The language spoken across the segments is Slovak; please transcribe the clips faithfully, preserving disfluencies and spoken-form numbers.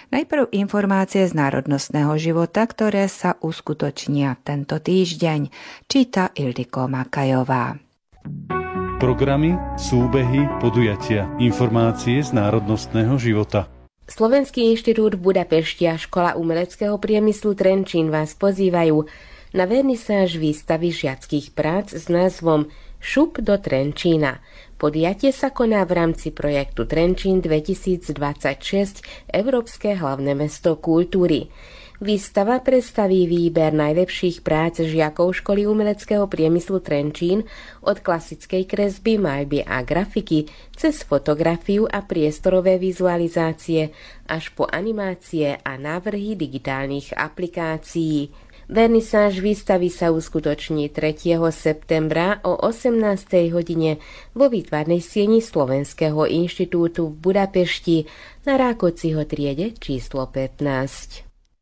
Najprv informácie z národnostného života, ktoré sa uskutočnia tento týždeň, číta Ildiko Makajová. Programy, súbehy, podujatia, informácie z národnostného života. Slovenský inštitút v Budapešti a Škola umeleckého priemyslu Trenčín vás pozývajú na vernisáž výstavy žiackych prác s názvom Šup do Trenčína. Podujatie sa koná v rámci projektu Trenčín dvetisícdvadsaťšesť Európske hlavné mesto kultúry. Výstava predstaví výber najlepších prác žiakov Školy umeleckého priemyslu Trenčín od klasickej kresby, maľby a grafiky cez fotografiu a priestorové vizualizácie až po animácie a návrhy digitálnych aplikácií. Vernisáž výstavy sa uskutoční tretieho septembra o osemnástej hodine vo výtvarnej sieni Slovenského inštitútu v Budapešti na Rákociho triede číslo pätnásť.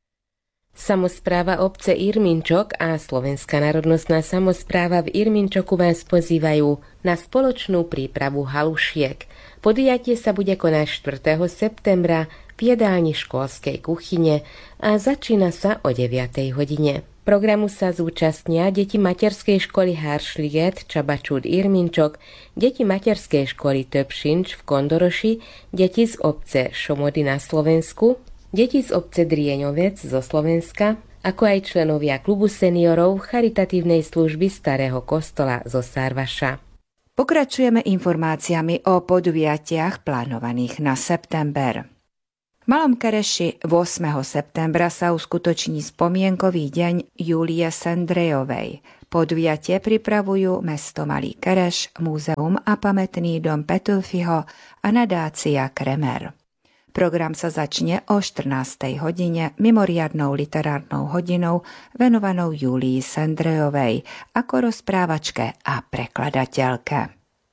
Samospráva obce Irminčok a Slovenská národnostná samospráva v Irminčoku vás pozývajú na spoločnú prípravu halušiek. Podujatie sa bude konať štvrtého septembra v jedálni školskej kuchyne a začína sa o deviatej hodine. Programu sa zúčastnia deti materskej školy Haršliget Čabačúd Irminčok, deti materskej školy Töpšinč v Kondoroši, deti z obce Šomody na Slovensku, deti z obce Drieňovec zo Slovenska, ako aj členovia klubu seniorov charitatívnej služby Starého kostola zo Sarvaša. Pokračujeme informáciami o podujatiach plánovaných na september. V Malom Kereši ôsmeho septembra sa uskutoční spomienkový deň Júlie Sendrejovej. Podujatie pripravujú mesto Malý Kereš, múzeum a pamätný dom Petőfiho a nadácia Kremer. Program sa začne o štrnástej hodine mimoriadnou literárnou hodinou venovanou Júlii Sendrejovej ako rozprávačke a prekladateľke.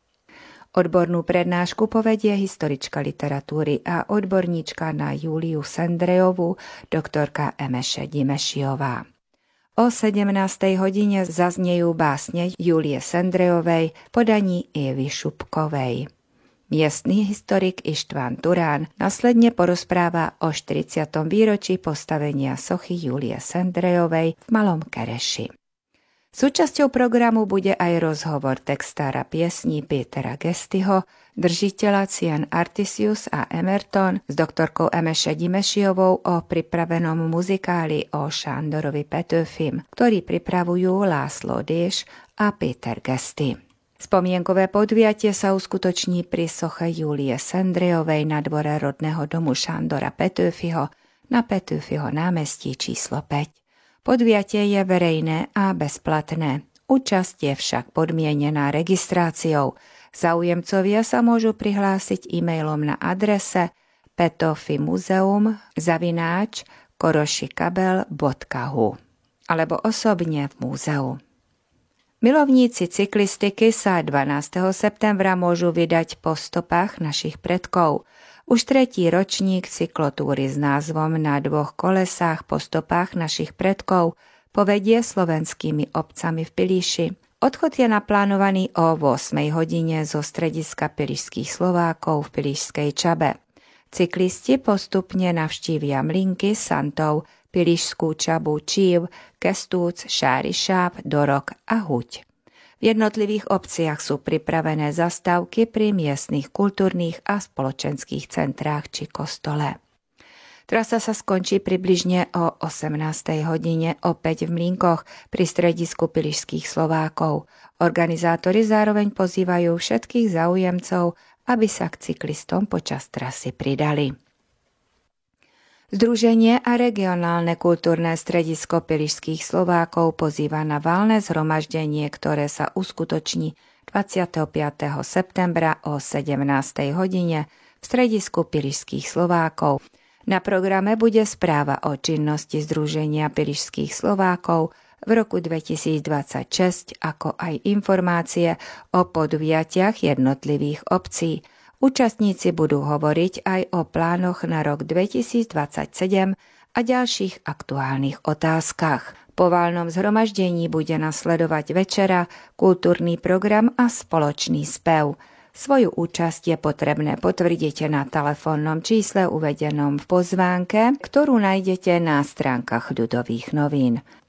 Odbornú prednášku povedie historička literatúry a odborníčka na Júliu Sendrejovú doktorka Emeše Dimešiová. O sedemnástej hodine zaznejú básne Júlie Sendrejovej v podaní Evy Šupkovej. Miestny historik Ištván Turán následne porozpráva o štyridsiatom výročí postavenia sochy Júlie Sendrejovej v Malom Kereši. Súčasťou programu bude aj rozhovor textára piesní Petera Gestyho, držiteľa cien Artisius a Emerton s doktorkou Emešou Dimešiovou o pripravenom muzikáli o Sándorovi Petőfim, ktorý pripravujú László Dés a Peter Gesty. Spomienkové podujatie sa uskutoční pri soche Júlie Sendrejovej na dvore rodného domu Sándora Petőfiho na Petőfiho námestí číslo päť. Podujatie je verejné a bezplatné. Účasť je však podmienená registráciou. Záujemcovia sa môžu prihlásiť e-mailom na adrese petőfimuzeum zavináč korošikabel bodka hu alebo osobne v múzeu. Milovníci cyklistiky sa dvanásteho septembra môžu vydať po stopách našich predkov. Už tretí ročník cyklotúry s názvom Na dvoch kolesách po stopách našich predkov povedie slovenskými obcami v Pilíši. Odchod je naplánovaný o ôsmej hodine zo strediska Pilišských Slovákov v Pilišskej Čabe. Cyklisti postupne navštívia Mlynky, Santov, Pilišskú Čabu, Čív, Kestúc, Šárišáb, Dorok a Huť. V jednotlivých obciach sú pripravené zastávky pri miestnych kultúrnych a spoločenských centrách či kostole. Trasa sa skončí približne o osemnástej hodine opäť v Mlynkoch pri stredisku Pilišských Slovákov. Organizátori zároveň pozývajú všetkých záujemcov, aby sa k cyklistom počas trasy pridali. Združenie a regionálne kultúrne stredisko Pilišských Slovákov pozýva na valné zhromaždenie, ktoré sa uskutoční dvadsiateho piateho septembra o sedemnástej hodine v stredisku Pilišských Slovákov. Na programe bude správa o činnosti Združenia Pilišských Slovákov v roku dvetisícdvadsaťšesť, ako aj informácie o podujatiach jednotlivých obcí. Účastníci budú hovoriť aj o plánoch na rok dvetisícdvadsaťsedem a ďalších aktuálnych otázkach. Po valnom zhromaždení bude nasledovať večera, kultúrny program a spoločný spev. Svoju účasť je potrebné potvrdiť na telefónnom čísle uvedenom v pozvánke, ktorú nájdete na stránkach Ľudových novín.